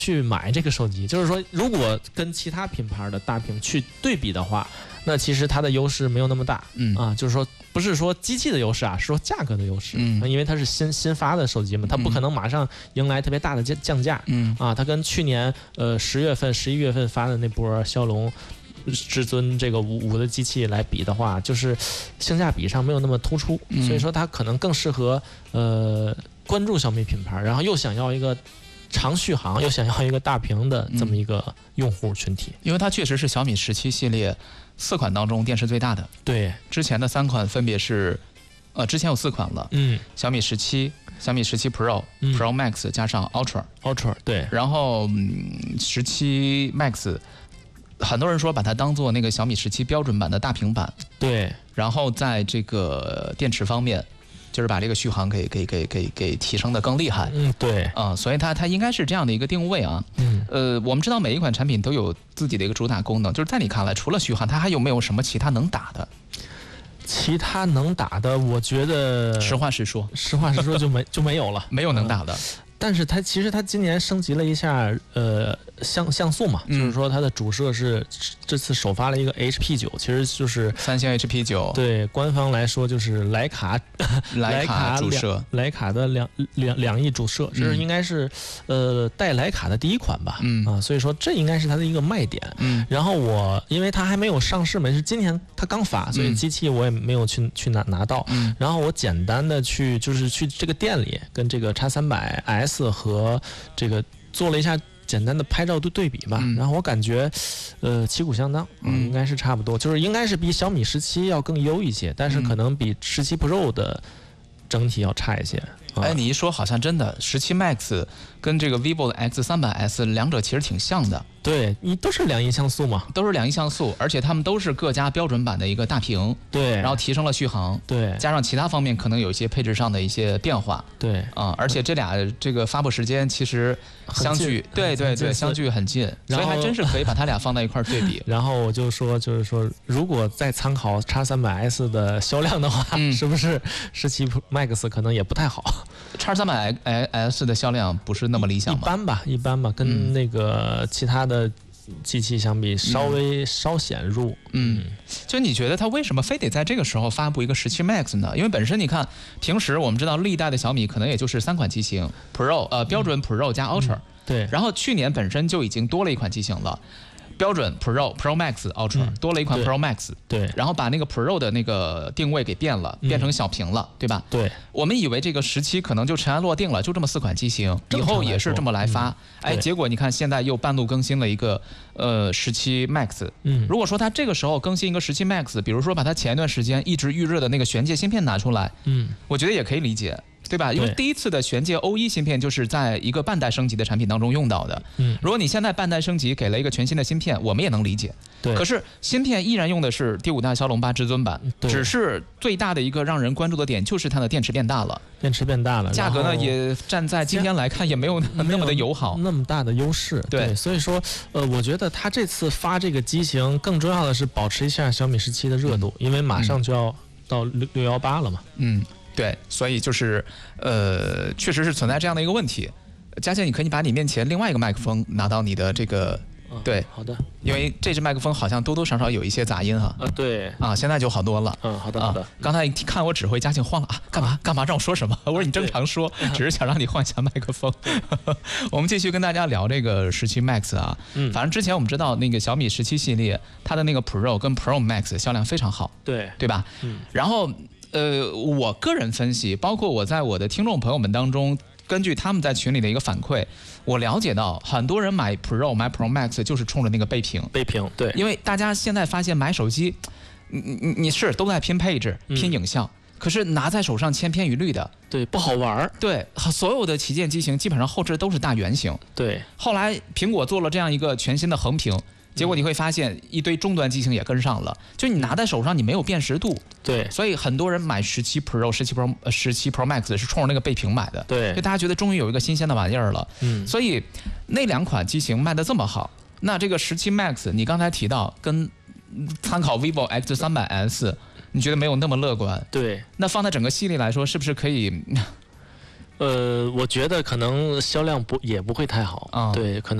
去买这个手机。就是说，如果跟其他品牌的大屏去对比的话，那其实它的优势没有那么大。就是说不是说机器的优势啊，是说价格的优势。因为它是新发的手机嘛，它不可能马上迎来特别大的降价。它跟去年10月份、11月份发的那波骁龙至尊这个5的机器来比的话，就是性价比上没有那么突出，所以说它可能更适合关注小米品牌，然后又想要一个长续航，又想要一个大屏的这么一个用户群体。 因为它确实是小米17系列4款当中电池最大的。 对， 之前的3款分别是之前有4款了。小米17、小米17 Pro、Pro Max 加上 Ultra。 对， 然后17 Max。很多人说把它当做那个小米17标准版的大平板。 对， 然后在这个电池方面，就是把这个续航给提升的更厉害。 对， 所以它应该是这样的一个定位啊。我们知道每一款产品都有自己的一个主打功能，就是在你看来，除了续航，它还有没有什么其他能打的？ 其他能打的，我觉得实话实说就没有了， 没有能打的。 但是其实它今年升级了一下像素嘛，就是说它的主摄是这次首发了一个 HP9，其实就是三星 HP9。 对，官方来说就是徕卡主摄， 徕卡的两亿主摄，这是应该是带徕卡的第一款吧。所以说这应该是它的一个卖点。然后因为它还没有上市嘛，是今年它刚发，所以机器我也没有去拿到。然后我简单的去这个店里跟这个 X300S 和这个做了一下简单的拍照对比吧，然后我感觉旗鼓相当，应该是差不多，就是应该是比小米17要更优一些，但是可能比17 Pro 的整体要差一些。 你一说好像真的17 Max 跟这个 vivo 的 X300S 两者其实挺像的。 对，你都是两亿像素嘛， 都是2亿像素，而且它们都是各家标准版的一个大屏。 对， 然后提升了续航。 对， 加上其他方面可能有一些配置上的一些变化。 对， 而且这俩这个发布时间其实相距，对，相距很近，所以还真是可以把它俩放在一块对比。 然后我就是说，如果再参考 X300S 的销量的话，是不是17 Max 可能也不太好 ？X300S 的销量不是那么理想吗？ 一般吧，跟那个其他的机器相比稍显弱。 就你觉得它为什么非得在这个时候发布一个17 Max 呢？因为本身你看，平时我们知道历代的小米可能也就是3款机型 Pro， 标准 Pro 加 Ultra。 对， 然后去年本身就已经多了一款机型了。标准 Pro Max、Ultra 多了一款 Pro Max。 对， 然后把那个 Pro 的那个定位给变了，变成小屏了，对吧？ 对， 我们以为这个17可能就尘埃落定了，就这么4款机型，以后也是这么来发。结果你看现在又半路更新了一个17 Max。如果说它这个时候更新一个17 Max， 比如说把它前一段时间一直预热的那个玄界芯片拿出来，我觉得也可以理解。对吧？因为第一次的玄界 O1 芯片就是在一个半代升级的产品当中用到的。如果你现在半代升级给了一个全新的芯片，我们也能理解。 对。 可是芯片依然用的是第5代骁龙8至尊版，只是最大的一个让人关注的点就是它的电池变大了。价格呢也站在今天来看也没有那么的友好， 那么大的优势。对，所以说我觉得它这次发这个机型更重要的是保持一下小米17的热度，因为马上就要到618了嘛。 对，所以就是确实是存在这样的一个问题。佳倩，你可以把你面前另外一个麦克风拿到你的这个对， 好的， 因为这只麦克风好像多多少少有一些杂音哈。 对现在就好多了。 好的。 刚才看我指挥，佳倩慌了干嘛让我说什么？我说你正常说，只是想让你换一下麦克风。我们继续跟大家聊这个17 Max 啊。反正之前我们知道那个小米17系列，它的那个 Pro 跟 Pro Max 销量非常好，对吧？然后我个人分析，包括我在我的听众朋友们当中，根据他们在群里的一个反馈，我了解到很多人买 Pro 买 Pro Max 就是冲着那个背屏。对，因为大家现在发现买手机，你是都在拼配置、拼影像，可是拿在手上千篇一律的， 对，不好玩。 对，所有的旗舰机型基本上后置都是大圆形。 对， 后来苹果做了这样一个全新的横屏。结果你会发现一堆终端机型也跟上了，就你拿在手上你没有辨识度。 对， 所以很多人买17 Pro、17 Pro Max 是冲着那个背屏买的。 对， 就大家觉得终于有一个新鲜的玩意儿了。所以那2款机型卖得这么好，那这个17 Max 你刚才提到跟参考 vivo X300S， 你觉得没有那么乐观？ 对， 那放在整个系列来说，是不是可以？ 我觉得可能销量也不会太好，对，可能。